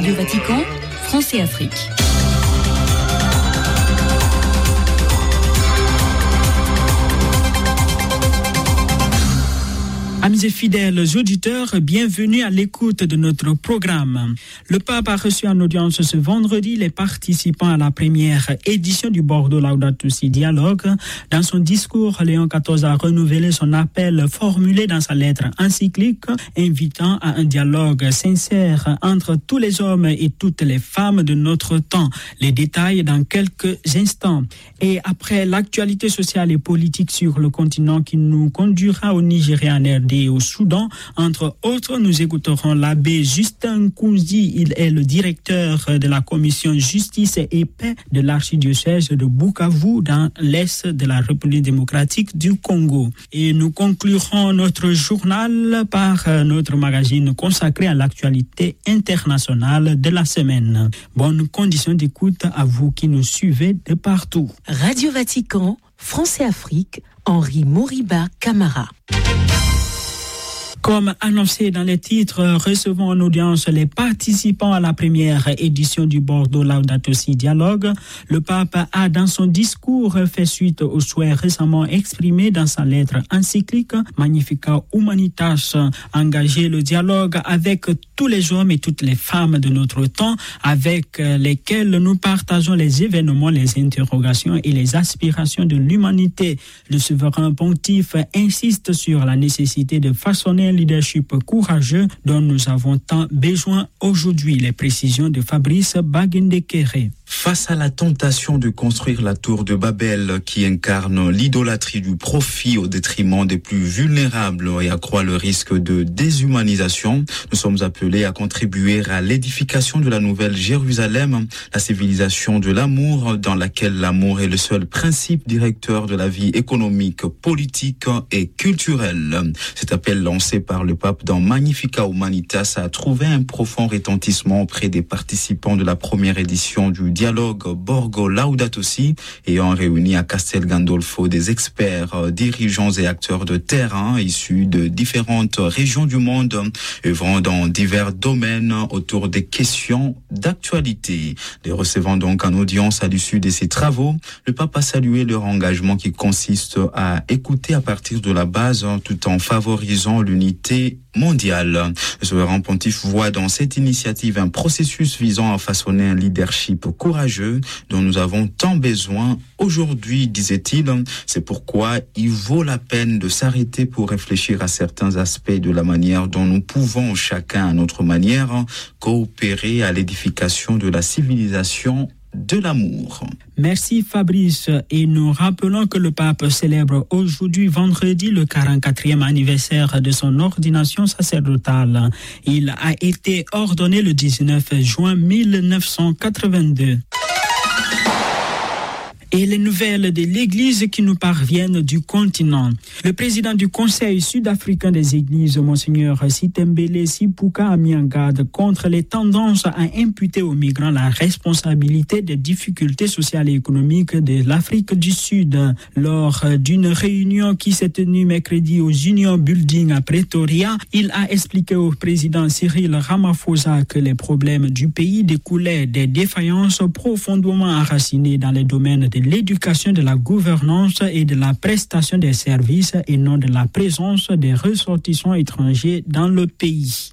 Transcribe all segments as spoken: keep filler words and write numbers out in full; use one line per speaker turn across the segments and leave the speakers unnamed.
Radio Vatican, France et Afrique.
Amis et fidèles auditeurs, bienvenue à l'écoute de notre programme. Le pape a reçu en audience ce vendredi les participants à la première édition du Bordeaux Laudato Si Dialogue. Dans son discours, Léon quatorze a renouvelé son appel formulé dans sa lettre encyclique, invitant à un dialogue sincère entre tous les hommes et toutes les femmes de notre temps. Les détails dans quelques instants. Et après l'actualité sociale et politique sur le continent qui nous conduira au Nigeria en R D et au Soudan. Entre autres, nous écouterons l'abbé Justin Kounzi. Il est le directeur de la commission Justice et Paix de l'archidiocèse de Bukavu dans l'est de la République démocratique du Congo. Et nous conclurons notre journal par notre magazine consacré à l'actualité internationale de la semaine. Bonne condition d'écoute à vous qui nous suivez de partout.
Radio Vatican, France et Afrique, Henri Moriba Camara.
Comme annoncé dans les titres, recevons en audience les participants à la première édition du Bordeaux Laudato Si Dialogue. Le pape a, dans son discours, fait suite aux souhaits récemment exprimés dans sa lettre encyclique Magnificat Humanitas, engager le dialogue avec tous les hommes et toutes les femmes de notre temps, avec lesquels nous partageons les événements, les interrogations et les aspirations de l'humanité. Le souverain pontife insiste sur la nécessité de façonner un leadership courageux dont nous avons tant besoin aujourd'hui. Les précisions de Fabrice Bagendekere.
Face à la tentation de construire la tour de Babel qui incarne l'idolâtrie du profit au détriment des plus vulnérables et accroît le risque de déshumanisation, nous sommes appelés à contribuer à l'édification de la nouvelle Jérusalem, la civilisation de l'amour dans laquelle l'amour est le seul principe directeur de la vie économique, politique et culturelle. Cet appel lancé par le pape dans Magnificat Humanitas a trouvé un profond retentissement auprès des participants de la première édition du dialogue Bordeaux Laudato Si, ayant réuni à Castel Gandolfo des experts, dirigeants et acteurs de terrain issus de différentes régions du monde, œuvrant dans divers domaines autour des questions d'actualité. Les recevant donc en audience à l'issue de ces travaux, le pape a salué leur engagement qui consiste à écouter à partir de la base tout en favorisant l'unité mondiale. Le souverain pontife voit dans cette initiative un processus visant à façonner un leadership courageux dont nous avons tant besoin aujourd'hui, disait-il. C'est pourquoi il vaut la peine de s'arrêter pour réfléchir à certains aspects de la manière dont nous pouvons, chacun à notre manière, coopérer à l'édification de la civilisation de l'amour.
Merci Fabrice. Et nous rappelons que le pape célèbre aujourd'hui vendredi le quarante-quatrième anniversaire de son ordination sacerdotale. Il a été ordonné le dix-neuf juin mille neuf cent quatre-vingt-deux. Et les nouvelles de l'Église qui nous parviennent du continent. Le président du Conseil sud-africain des Églises, Monseigneur Sitembele Sipuka, a mis en garde contre les tendances à imputer aux migrants la responsabilité des difficultés sociales et économiques de l'Afrique du Sud. Lors d'une réunion qui s'est tenue mercredi aux Union Building à Pretoria, il a expliqué au président Cyril Ramaphosa que les problèmes du pays découlaient des défaillances profondément enracinées dans les domaines de l'éducation, de la gouvernance et de la prestation des services et non de la présence des ressortissants étrangers dans le pays.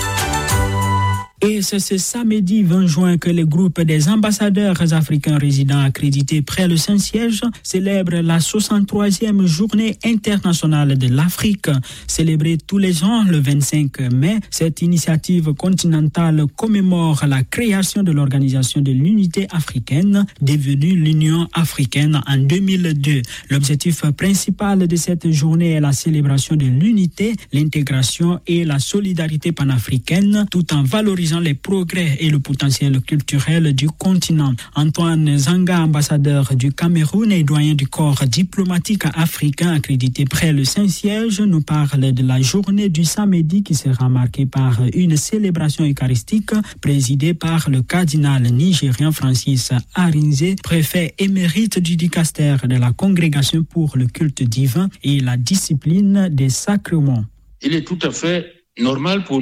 Et c'est ce samedi vingt juin que le groupe des ambassadeurs africains résidents accrédités près le Saint-Siège célèbre la soixante-troisième journée internationale de l'Afrique. Célébrée tous les ans le vingt-cinq mai, cette initiative continentale commémore la création de l'Organisation de l'Unité africaine, devenue l'Union africaine en deux mille deux. L'objectif principal de cette journée est la célébration de l'unité, l'intégration et la solidarité panafricaine, tout en valorisant les progrès et le potentiel culturel du continent. Antoine Zanga, ambassadeur du Cameroun et doyen du corps diplomatique africain accrédité près le Saint-Siège, nous parle de la journée du samedi qui sera marquée par une célébration eucharistique présidée par le cardinal nigérien Francis Arinze, préfet émérite du dicaster de la Congrégation pour le culte divin et la discipline des sacrements.
Il est tout à fait normal pour nous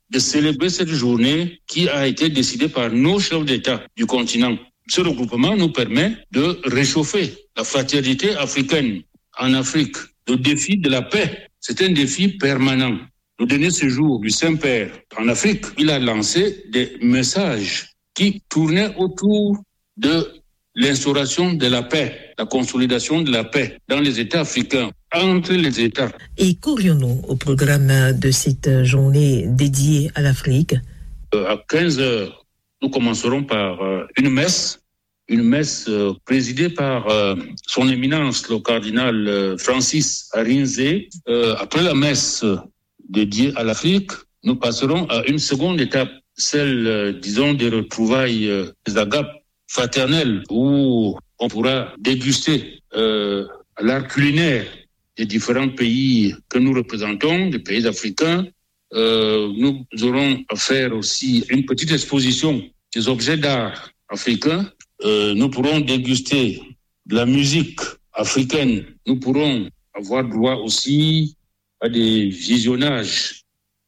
de célébrer cette journée qui a été décidée par nos chefs d'État du continent. Ce regroupement nous permet de réchauffer la fraternité africaine en Afrique. Le défi de la paix, c'est un défi permanent. Le dernier séjour du Saint-Père en Afrique, il a lancé des messages qui tournaient autour de l'instauration de la paix, la consolidation de la paix dans les États africains, entre les États.
Et qu'aurions-nous au programme de cette journée dédiée à l'Afrique ?
euh, À quinze heures, nous commencerons par euh, une messe, une messe euh, présidée par euh, son éminence, le cardinal euh, Francis Arinze. Euh, après la messe dédiée à l'Afrique, nous passerons à une seconde étape, celle, euh, disons, des retrouvailles euh, des agapes fraternelles, où on pourra déguster euh, l'art culinaire des différents pays que nous représentons, des pays africains. Euh, nous aurons à faire aussi une petite exposition des objets d'art africains. Euh, nous pourrons déguster de la musique africaine. Nous pourrons avoir droit aussi à des visionnages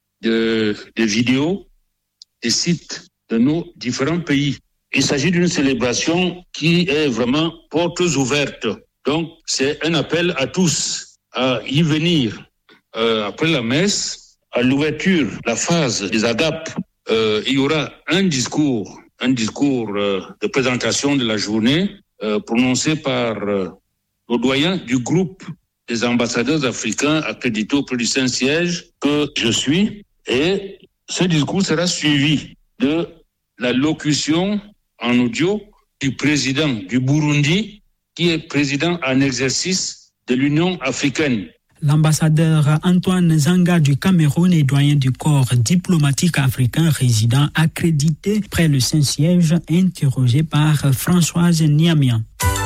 de, de vidéos, des sites de nos différents pays. Il s'agit d'une célébration qui est vraiment portes ouvertes. Donc, c'est un appel à tous à y venir. Euh, après la messe, à l'ouverture, la phase des agapes, euh, il y aura un discours, un discours euh, de présentation de la journée euh, prononcé par euh, le doyen du groupe des ambassadeurs africains accrédités auprès du Saint-Siège que je suis. Et ce discours sera suivi de la locution en audio du président du Burundi, qui est président en exercice de l'Union africaine.
L'ambassadeur Antoine Zanga du Cameroun est doyen du corps diplomatique africain résident accrédité près le Saint-Siège, interrogé par Françoise Niamian.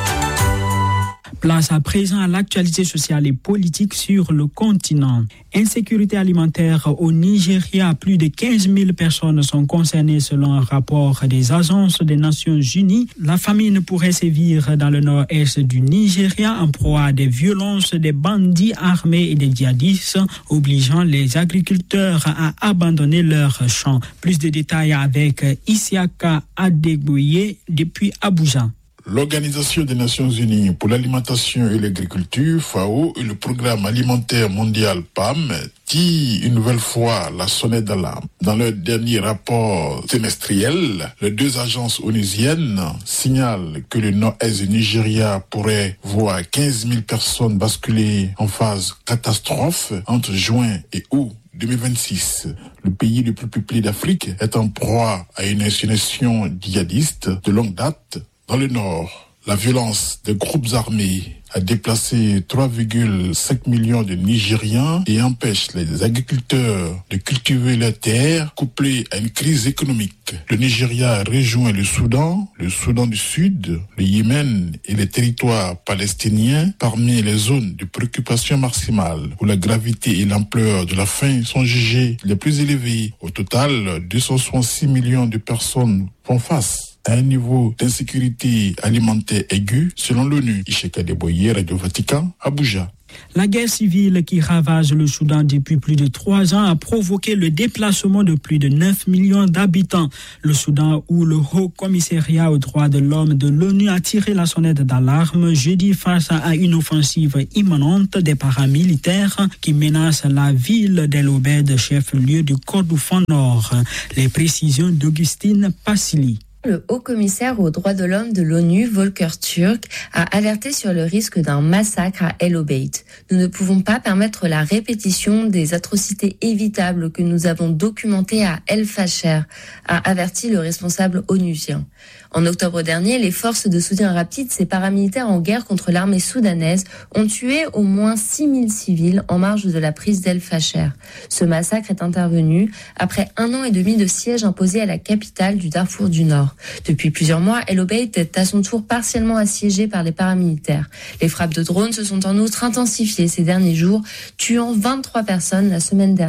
Place à présent à l'actualité sociale et politique sur le continent. Insécurité alimentaire au Nigeria, plus de quinze mille personnes sont concernées selon un rapport des agences des Nations Unies. La famine pourrait sévir dans le nord-est du Nigeria en proie à des violences des bandits armés et des djihadistes, obligeant les agriculteurs à abandonner leurs champs. Plus de détails avec Isiaka Adegboye depuis Abuja.
L'Organisation des Nations Unies pour l'alimentation et l'agriculture, FAO, et le Programme alimentaire mondial P A M tirent une nouvelle fois la sonnette d'alarme. Dans leur dernier rapport trimestriel, les deux agences onusiennes signalent que le nord-est du Nigeria pourrait voir quinze mille personnes basculer en phase catastrophe entre juin et août deux mille vingt-six. Le pays le plus peuplé d'Afrique est en proie à une insurrection djihadiste de longue date. Dans le nord, la violence des groupes armés a déplacé trois virgule cinq millions de Nigérians et empêche les agriculteurs de cultiver leurs terres, couplée à une crise économique. Le Nigeria rejoint le Soudan, le Soudan du Sud, le Yémen et les territoires palestiniens parmi les zones de préoccupation maximale où la gravité et l'ampleur de la faim sont jugées les plus élevées. Au total, deux cent soixante-six millions de personnes font face à un niveau d'insécurité alimentaire aigu, selon l'ONU. Isheka Adegboye, Radio Vatican, Abuja.
La guerre civile qui ravage le Soudan depuis plus de trois ans a provoqué le déplacement de plus de neuf millions d'habitants. Le Soudan, où le Haut Commissariat aux droits de l'homme de l'ONU a tiré la sonnette d'alarme jeudi face à une offensive imminente des paramilitaires qui menacent la ville d'El Obeid, chef-lieu du Kordofan Nord. Les précisions d'Augustine Passili.
Le haut-commissaire aux droits de l'homme de l'ONU, Volker Turk, a alerté sur le risque d'un massacre à El Obeid. Nous ne pouvons pas permettre la répétition des atrocités évitables que nous avons documentées à El Fasher, a averti le responsable onusien. En octobre dernier, les forces de soutien rapide, ces paramilitaires en guerre contre l'armée soudanaise, ont tué au moins six mille civils en marge de la prise d'El Fasher. Ce massacre est intervenu après un an et demi de siège imposé à la capitale du Darfour du Nord. Depuis plusieurs mois, El Obeid est à son tour partiellement assiégé par les paramilitaires. Les frappes de drones se sont en outre intensifiées ces derniers jours, tuant vingt-trois personnes la semaine dernière.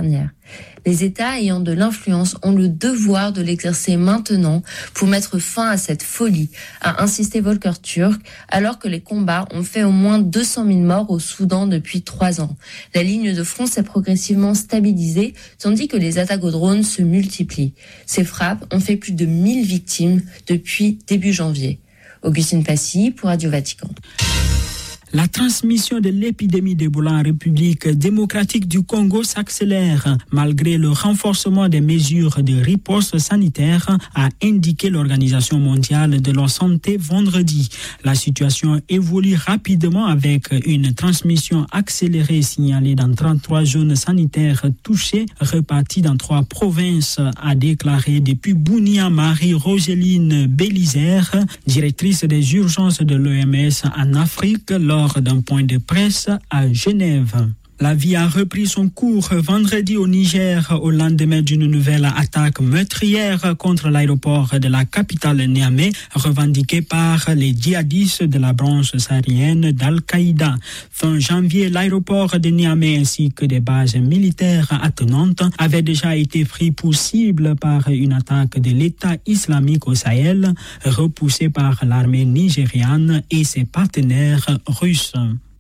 Les États ayant de l'influence ont le devoir de l'exercer maintenant pour mettre fin à cette folie, a insisté Volker Türk, alors que les combats ont fait au moins deux cent mille morts au Soudan depuis trois ans. La ligne de front s'est progressivement stabilisée, tandis que les attaques aux drones se multiplient. Ces frappes ont fait plus de mille victimes depuis début janvier. Augustine Passy pour Radio Vatican.
La transmission de l'épidémie d'Ebola en République démocratique du Congo s'accélère malgré le renforcement des mesures de riposte sanitaire, a indiqué l'Organisation mondiale de la santé vendredi. La situation évolue rapidement avec une transmission accélérée signalée dans trente-trois zones sanitaires touchées, réparties dans trois provinces, a déclaré depuis Bunia Marie-Rogeline Bélizaire, directrice des urgences de l'O M S en Afrique, lors d'un point de presse à Genève. La vie a repris son cours vendredi au Niger au lendemain d'une nouvelle attaque meurtrière contre l'aéroport de la capitale Niamey, revendiquée par les djihadistes de la branche saharienne d'Al-Qaïda. Fin janvier, l'aéroport de Niamey ainsi que des bases militaires attenantes avaient déjà été pris pour cible par une attaque de l'État islamique au Sahel, repoussée par l'armée nigériane et ses partenaires russes.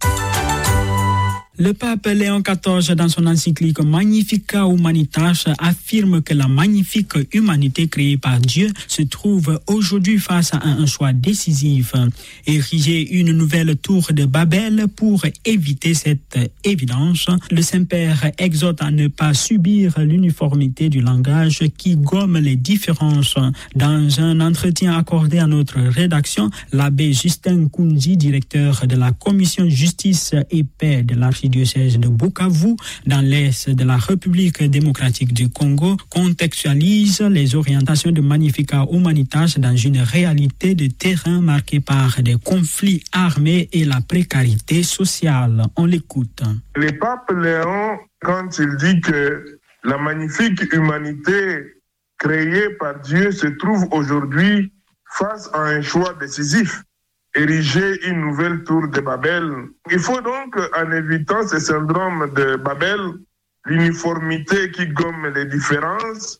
Le pape Léon quatorze, dans son encyclique Magnificat Humanitas, affirme que la magnifique humanité créée par Dieu se trouve aujourd'hui face à un choix décisif. Ériger une nouvelle tour de Babel pour éviter cette évidence, le Saint-Père exhorte à ne pas subir l'uniformité du langage qui gomme les différences. Dans un entretien accordé à notre rédaction, l'abbé Justin Kounzi, directeur de la commission justice et paix de l'archidiocèse de Bukavu, dans l'est de la République démocratique du Congo, contextualise les orientations de Magnificat Humanitas dans une réalité de terrain marquée par des conflits armés et la précarité sociale. On l'écoute.
Le pape Léon, quand il dit que la magnifique humanité créée par Dieu se trouve aujourd'hui face à un choix décisif, ériger une nouvelle tour de Babel. Il faut donc, en évitant ce syndrome de Babel, l'uniformité qui gomme les différences,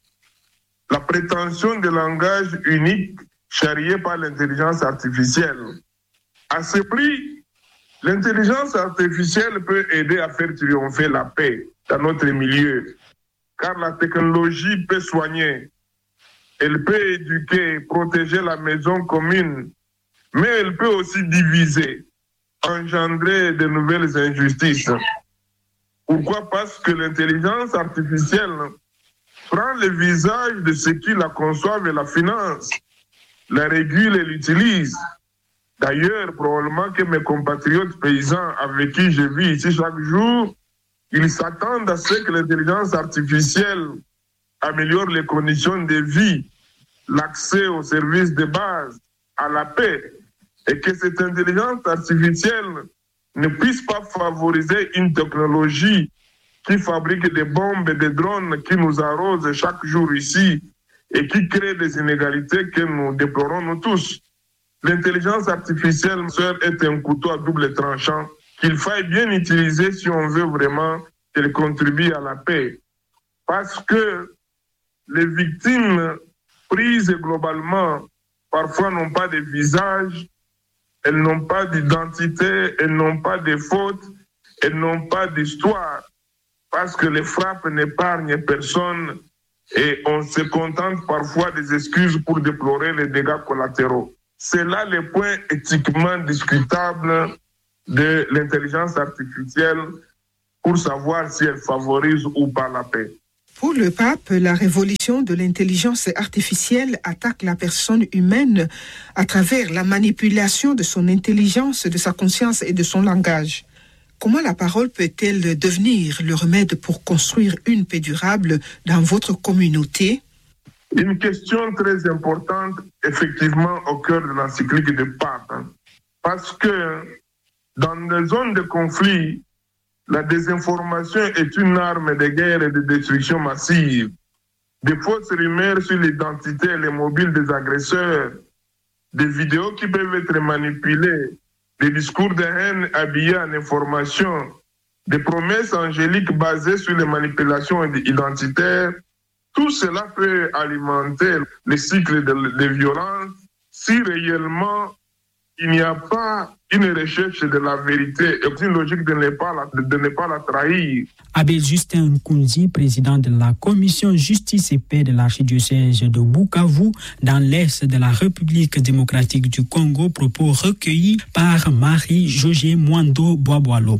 la prétention de langage unique charriée par l'intelligence artificielle. À ce prix, l'intelligence artificielle peut aider à faire triompher la paix dans notre milieu, car la technologie peut soigner, elle peut éduquer, protéger la maison commune, mais elle peut aussi diviser, engendrer de nouvelles injustices. Pourquoi? Parce que l'intelligence artificielle prend le visage de ceux qui la conçoivent et la financent, la régule et l'utilise. D'ailleurs, probablement que mes compatriotes paysans avec qui je vis ici chaque jour, ils s'attendent à ce que l'intelligence artificielle améliore les conditions de vie, l'accès aux services de base, à la paix, et que cette intelligence artificielle ne puisse pas favoriser une technologie qui fabrique des bombes et des drones qui nous arrosent chaque jour ici et qui crée des inégalités que nous déplorons nous tous. L'intelligence artificielle, sœur, est un couteau à double tranchant qu'il faille bien utiliser si on veut vraiment qu'elle contribue à la paix. Parce que les victimes prises globalement parfois n'ont pas de visage, elles n'ont pas d'identité, elles n'ont pas de fautes, elles n'ont pas d'histoire, parce que les frappes n'épargnent personne et on se contente parfois des excuses pour déplorer les dégâts collatéraux. C'est là le point éthiquement discutable de l'intelligence artificielle pour savoir si elle favorise ou pas la paix.
Pour le pape, la révolution de l'intelligence artificielle attaque la personne humaine à travers la manipulation de son intelligence, de sa conscience et de son langage. Comment la parole peut-elle devenir le remède pour construire une paix durable dans votre communauté?
Une question très importante, effectivement, au cœur de l'encyclique du pape. Parce que dans les zones de conflit, la désinformation est une arme de guerre et de destruction massive. Des fausses rumeurs sur l'identité et les mobiles des agresseurs, des vidéos qui peuvent être manipulées, des discours de haine habillés en information, des promesses angéliques basées sur les manipulations identitaires. Tout cela peut alimenter le cycle de, de violence si réellement il n'y a pas une recherche de la vérité et une logique de ne pas la, de ne pas la trahir.
Abel Justin Nkunzi, président de la commission justice et paix de l'archidiocèse de Bukavu dans l'est de la République démocratique du Congo, propos recueillis par Marie-Josée Mwando Boaboalo.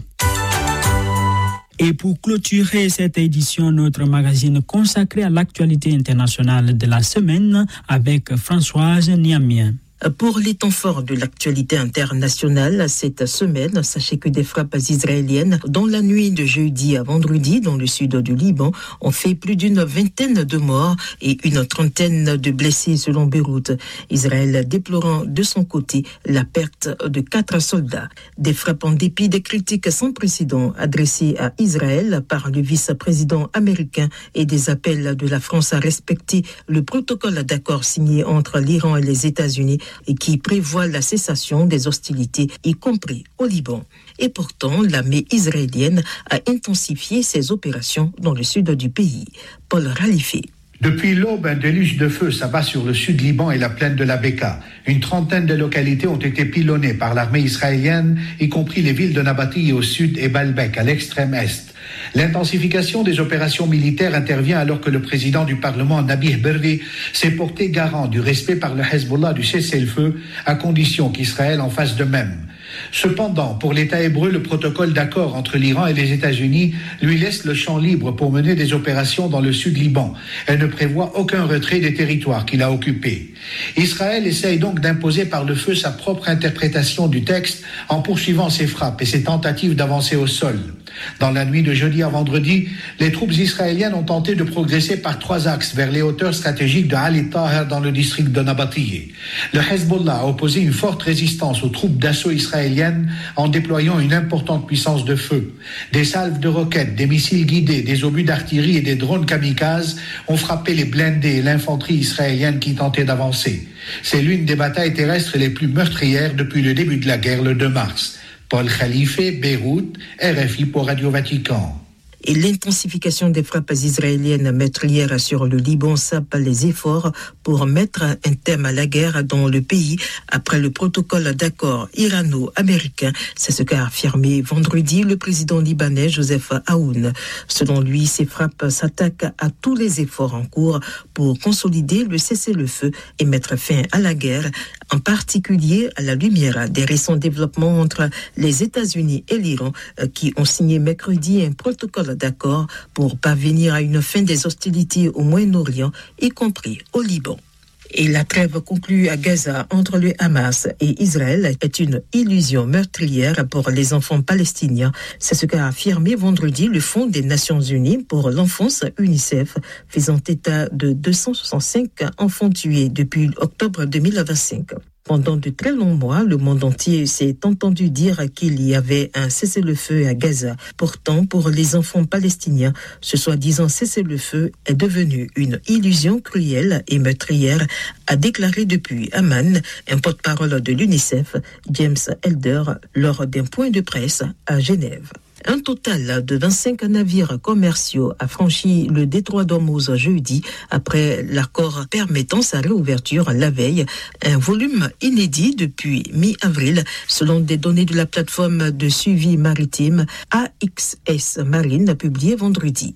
Et pour clôturer cette édition, notre magazine consacré à l'actualité internationale de la semaine avec Françoise Niamien.
Pour les temps forts de l'actualité internationale cette semaine, sachez que des frappes israéliennes dans la nuit de jeudi à vendredi dans le sud du Liban ont fait plus d'une vingtaine de morts et une trentaine de blessés selon Beyrouth. Israël déplorant de son côté la perte de quatre soldats. Des frappes en dépit des critiques sans précédent adressées à Israël par le vice-président américain et des appels de la France à respecter le protocole d'accord signé entre l'Iran et les États-Unis et qui prévoit la cessation des hostilités, y compris au Liban. Et pourtant, l'armée israélienne a intensifié ses opérations dans le sud du pays. Paul Ralifé.
Depuis l'aube, un déluge de feu s'abat sur le sud Liban et la plaine de la Beka. Une trentaine de localités ont été pilonnées par l'armée israélienne, y compris les villes de Nabati au sud et Baalbek à l'extrême est. L'intensification des opérations militaires intervient alors que le président du Parlement, Nabih Berri, s'est porté garant du respect par le Hezbollah du cessez-le-feu, à condition qu'Israël en fasse de même. Cependant, pour l'État hébreu, le protocole d'accord entre l'Iran et les États-Unis lui laisse le champ libre pour mener des opérations dans le sud Liban et ne prévoit aucun retrait des territoires qu'il a occupés. Israël essaye donc d'imposer par le feu sa propre interprétation du texte en poursuivant ses frappes et ses tentatives d'avancer au sol. Dans la nuit de jeudi à vendredi, les troupes israéliennes ont tenté de progresser par trois axes vers les hauteurs stratégiques de Ali Taher dans le district de Nabatieh. Le Hezbollah a opposé une forte résistance aux troupes d'assaut israéliennes en déployant une importante puissance de feu. Des salves de roquettes, des missiles guidés, des obus d'artillerie et des drones kamikazes ont frappé les blindés et l'infanterie israélienne qui tentait d'avancer. C'est l'une des batailles terrestres les plus meurtrières depuis le début de la guerre le deux mars. Paul Khalife, Beyrouth, R F I pour Radio Vatican.
Et l'intensification des frappes israéliennes meurtrières sur le Liban sape les efforts pour mettre un terme à la guerre dans le pays après le protocole d'accord irano-américain. C'est ce qu'a affirmé vendredi le président libanais Joseph Aoun. Selon lui, ces frappes s'attaquent à tous les efforts en cours pour consolider le cessez-le-feu et mettre fin à la guerre, en particulier à la lumière des récents développements entre les États-Unis et l'Iran qui ont signé mercredi un protocole d'accord pour parvenir à une fin des hostilités au Moyen-Orient, y compris au Liban. Et la trêve conclue à Gaza entre le Hamas et Israël est une illusion meurtrière pour les enfants palestiniens. C'est ce qu'a affirmé vendredi le Fonds des Nations Unies pour l'enfance UNICEF, faisant état de deux cent soixante-cinq enfants tués depuis octobre deux mille vingt-cinq. Pendant de très longs mois, le monde entier s'est entendu dire qu'il y avait un cessez-le-feu à Gaza. Pourtant, pour les enfants palestiniens, ce soi-disant cessez-le-feu est devenu une illusion cruelle et meurtrière, a déclaré depuis Amman un porte-parole de l'UNICEF, James Elder, lors d'un point de presse à Genève. Un total de vingt-cinq navires commerciaux a franchi le détroit d'Ormuz jeudi après l'accord permettant sa réouverture la veille, un volume inédit depuis mi-avril selon des données de la plateforme de suivi maritime A X S Marine publiée vendredi.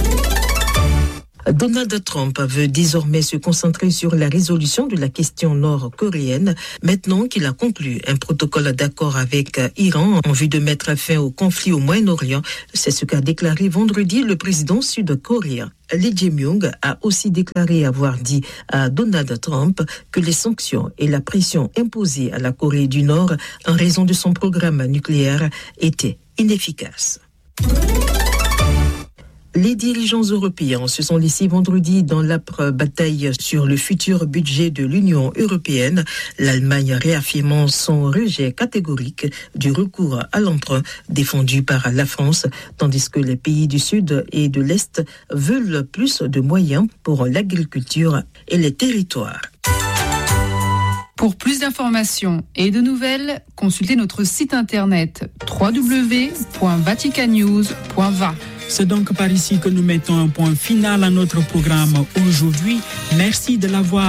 Donald Trump veut désormais se concentrer sur la résolution de la question nord-coréenne, maintenant qu'il a conclu un protocole d'accord avec Iran en vue de mettre fin au conflit au Moyen-Orient. C'est ce qu'a déclaré vendredi le président sud-coréen. Lee Jae-myung a aussi déclaré avoir dit à Donald Trump que les sanctions et la pression imposées à la Corée du Nord en raison de son programme nucléaire étaient inefficaces. Les dirigeants européens se sont laissés vendredi dans l'âpre bataille sur le futur budget de l'Union européenne, l'Allemagne réaffirmant son rejet catégorique du recours à l'emprunt défendu par la France, tandis que les pays du Sud et de l'Est veulent plus de moyens pour l'agriculture et les territoires.
Pour plus d'informations et de nouvelles, consultez notre site internet w w w point vatican news point va.
C'est donc par ici que nous mettons un point final à notre programme aujourd'hui. Merci de l'avoir